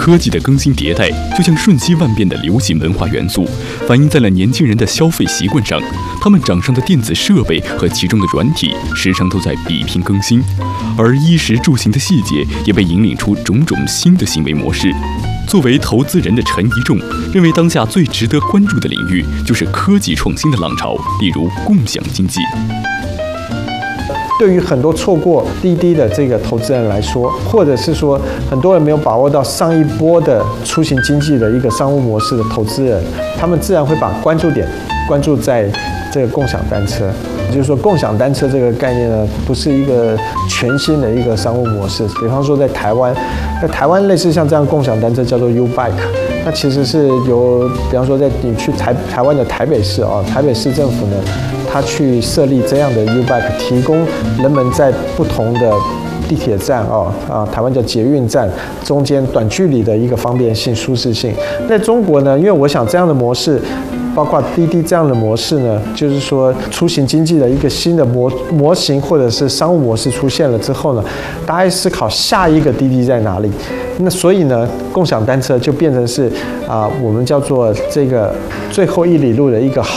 科技的更新迭代，就像瞬息万变的流行文化元素，反映在了年轻人的消费习惯上。他们掌上的电子设备和其中的软体，时常都在比拼更新，而衣食住行的细节也被引领出种种新的行为模式。作为投资人的陈一仲认为，当下最值得关注的领域就是科技创新的浪潮，例如共享经济。 对于很多错过滴滴的这个投资人来说，或者是说很多人没有把握到上一波的出行经济的一个商务模式的投资人，他们自然会把关注点关注在这个共享单车。也就是说，共享单车这个概念呢，不是一个全新的一个商务模式。比方说，在台湾类似像这样共享单车叫做 U-Bike， 那其实是由，比方说你去台湾的台北市啊，台北市政府呢，它去设立这样的 U-Bike， 提供人们在不同的地铁站台湾叫捷运站中间短距离的一个方便性、舒适性。在中国呢，因为我想这样的模式，包括滴滴这样的模式呢，就是说出行经济的一个新的模型或者是商务模式出现了之后呢，大家思考下一个滴滴在哪里。那所以呢，共享单车就变成是我们叫做这个最后一里路的一个